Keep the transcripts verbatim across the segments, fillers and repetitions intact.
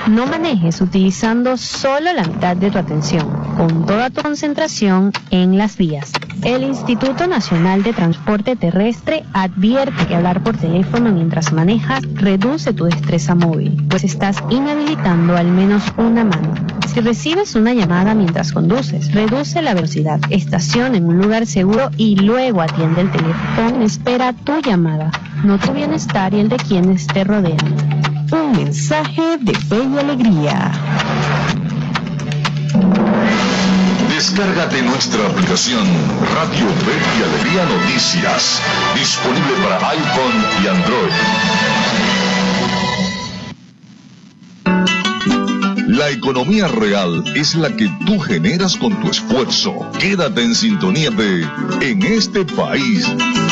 No manejes utilizando solo la mitad de tu atención, con toda tu concentración en las vías. El Instituto Nacional de Transporte Terrestre advierte que hablar por teléfono mientras manejas reduce tu destreza móvil, pues estás inhabilitando al menos una mano. Si recibes una llamada mientras conduces, reduce la velocidad, estaciona en un lugar seguro y luego atiende el teléfono. Espera tu llamada, no tu bienestar y el de quienes te rodean. Un mensaje de fe y alegría. Descárgate nuestra aplicación Radio Fe y Alegría Noticias, disponible para iPhone y Android. La economía real es la que tú generas con tu esfuerzo. Quédate en sintonía de En este país.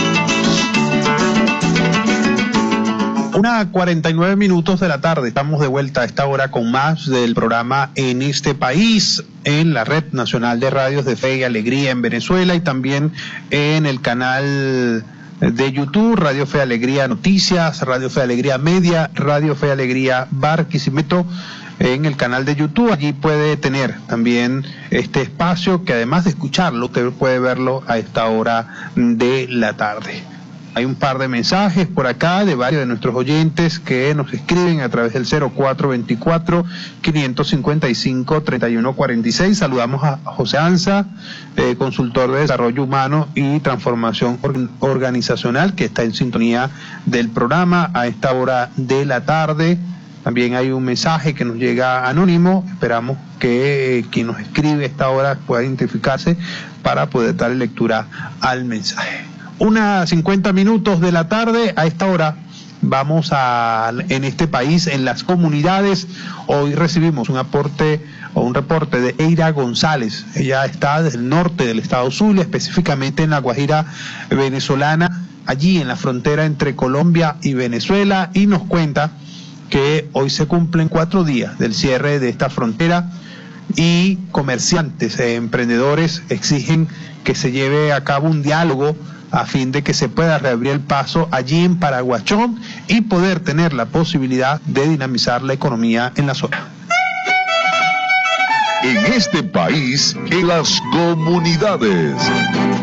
Una cuarenta y nueve minutos de la tarde, estamos de vuelta a esta hora con más del programa En este país, en la Red Nacional de Radios de Fe y Alegría en Venezuela y también en el canal de YouTube, Radio Fe y Alegría Noticias, Radio Fe y Alegría Media, Radio Fe y Alegría Barquisimeto, en el canal de YouTube. Allí puede tener también este espacio que además de escucharlo, usted puede verlo a esta hora de la tarde. Hay un par de mensajes por acá de varios de nuestros oyentes que nos escriben a través del cero cuatro veinticuatro, quinientos cincuenta y cinco, treinta y uno cuarenta y seis. Saludamos a José Anza, eh, consultor de desarrollo humano y transformación or- organizacional, que está en sintonía del programa a esta hora de la tarde. También hay un mensaje que nos llega anónimo. Esperamos que eh, quien nos escribe a esta hora pueda identificarse para poder darle lectura al mensaje. Una cincuenta minutos de la tarde, a esta hora vamos a, en este país, en las comunidades. Hoy recibimos un aporte o un reporte de Eira González. Ella está desde el norte del estado Zulia, específicamente en la Guajira venezolana, allí en la frontera entre Colombia y Venezuela, y nos cuenta que hoy se cumplen cuatro días del cierre de esta frontera y comerciantes e emprendedores exigen que se lleve a cabo un diálogo a fin de que se pueda reabrir el paso allí en Paraguachón y poder tener la posibilidad de dinamizar la economía en la zona. En este país, en las comunidades.